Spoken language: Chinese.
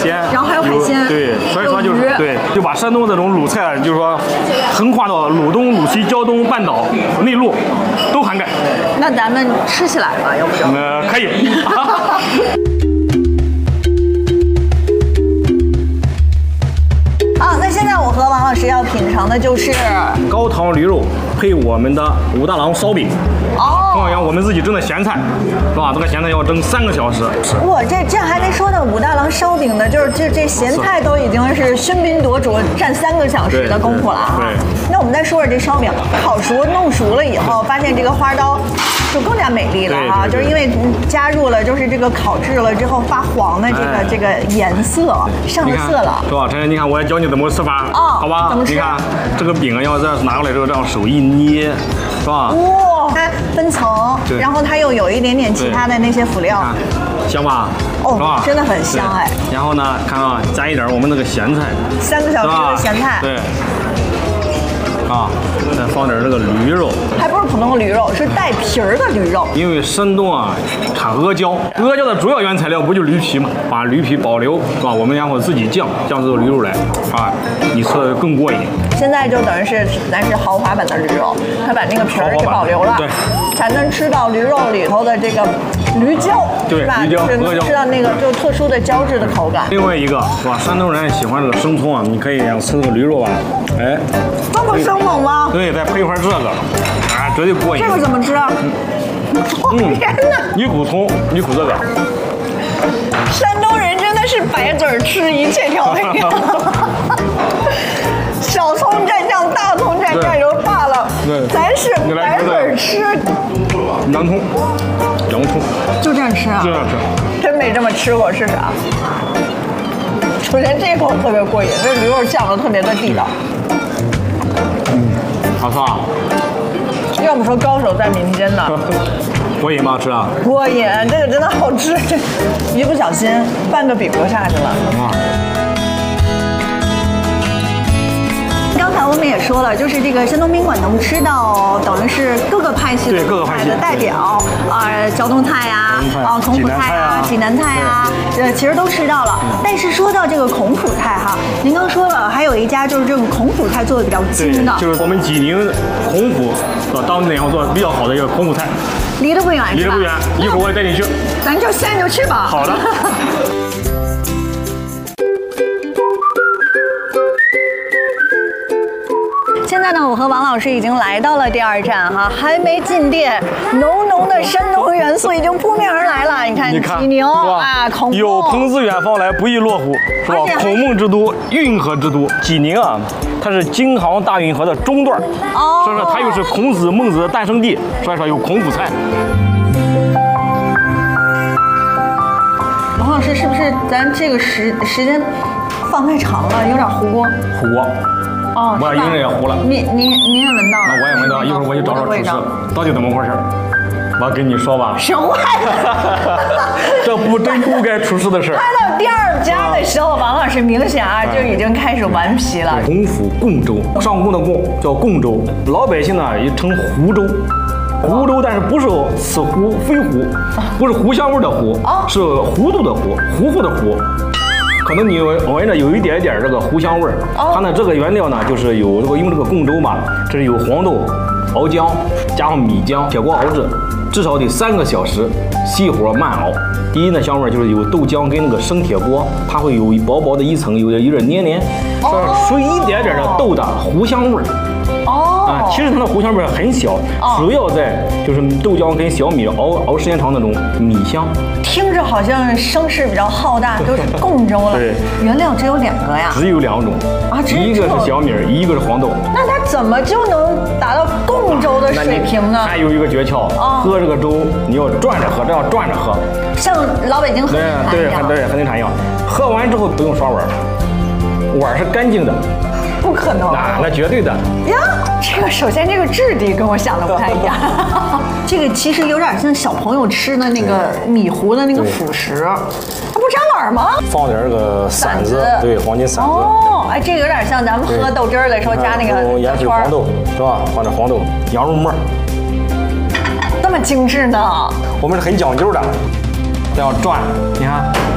鲜， 然后还有海鲜， 对，所以说就是对，就把山东这种鲁菜，就是说横跨到鲁东、鲁西、胶东半岛、内陆都涵盖。 那咱们吃起来吧，要不就？ 可以。 好，那现在我和王老师要品尝的就是高汤驴肉配我们的武大郎烧饼。放羊我们自己蒸的咸菜，是吧？这个咸菜要蒸3个小时。 哇，这还没说呢，武大郎烧饼呢，就是这咸菜都已经是喧宾夺主，占3个小时的功夫了啊。 对。 那我们再说说这烧饼，烤熟弄熟了以后，发现这个花刀就更加美丽了啊，就是因为加入了就是这个烤制了之后发黄的这个颜色，上了色了， 是吧？晨晨，你看我教你怎么吃法，好吧？ 怎么吃？ 你看这个饼要这拿过来之后，这样手一捏，是吧？ 哇，它分层，然后它又有一点点其他的那些辅料， 香吧？是吧？ 真的很香哎。 然后呢，看啊，加一点我们那个咸菜 ，3个小时的咸菜， 对。啊，再放点这个驴肉， 还不是普通的驴肉，是带皮儿的驴肉。 因为山东啊产阿胶，阿胶的主要原材料不就驴皮嘛？把驴皮保留，是吧？我们然后自己酱这个驴肉来，啊，你吃的更过瘾。 现在就等于是咱是豪华版的驴肉，它把那个皮儿给保留了， 对， 才能吃到驴肉里头的这个驴胶， 对， 是吧？ 驴胶， 就是能吃到那个就特殊的胶质的口感。 另外一个是吧？山东人喜欢这个生葱啊，你可以吃这个驴肉啊，哎， 这么生猛吗？ 对，再配一块这个，啊，绝对过瘾。 这个怎么吃啊？天哪！ 一股葱，一股这个。 山东人真的是白嘴吃一切调味料。小葱蘸酱，大葱蘸酱油罢了，咱是白嘴吃。 洋葱， 就这样吃啊？ 就这样吃。 真没这么吃过，是啥？首先这口特别过瘾，这驴肉酱都特别的地道。 好吃啊！ 要不说高手在民间呢。 过瘾吗？吃啊？ 过瘾，这个真的好吃，一不小心半个饼都下去了。刚才我们也说了，就是这个山东宾馆能吃到，等于是各个派系的菜的代表啊，胶东菜呀，孔府菜啊，济南菜啊，其实都吃到了。但是说到这个孔府菜哈，您刚说了，还有一家就是这种孔府菜做的比较精的， 就是我们济宁孔府当地做的比较好的一个孔府菜。 离得不远， 离得不远，一会儿我也带你去。 咱就现在就去吧。 好的。 现在呢，我和王老师已经来到了第2站哈，还没进店，浓浓的山东元素已经扑面而来了。你看，济宁啊，孔孟有朋自远方来，不亦乐乎，是吧？孔孟之都，运河之都，济宁啊，它是京杭大运河的中段，所以说它又是孔子、孟子的诞生地，所以说有孔府菜。 王老师，是不是咱这个时间放太长了，有点糊锅？ 糊锅。 哦， 我一个人也糊了。 您也闻到了？ 那我也闻到，一会儿我去找找厨师，到底怎么回事？我跟你说吧。 神坏了！ 这真不该出事的事。 拍到第2家的时候，王老师明显啊就已经开始顽皮了。 孔府贡粥，上贡的贡叫贡粥，老百姓呢也称湖粥。湖粥，但是不是此湖非湖，不是湖香味的湖，是糊涂的糊，糊糊的糊。可能你闻着有一点点这个糊香味儿，它呢这个原料呢就是有这个用这个贡粥嘛，这是有黄豆熬浆加上米浆铁锅熬制，至少得3个小时，细火慢熬。第一呢香味就是有豆浆跟那个生铁锅，它会有薄薄的一层，有点黏黏，属于一点点的豆的糊香味儿。其实它的糊香味很小，主要在就是豆浆跟小米熬时间长那种米香。 听着好像声势比较浩大，都是贡粥了。 对， 原料只有2个呀？ 只有2种啊，一个是小米，一个是黄豆。 那它怎么就能达到贡粥的水平呢？ 还有一个诀窍，喝这个粥你要转着喝，这样转着喝， 像老北京喝奶茶一样。 对，和奶茶一样。喝完之后不用刷碗，碗是干净的。 不可能， 那绝对的呀！这个首先这个质地跟我想的不太一样，这个其实有点像小朋友吃的那个米糊的那个辅食，它不沾碗吗？ 放点这个馓子，对，黄金馓子。 哦，哎，这个有点像咱们喝豆汁儿的时候加那个盐水黄豆，是吧？放点黄豆、羊肉末， 这么精致呢？ 我们是很讲究的，这样转，你看。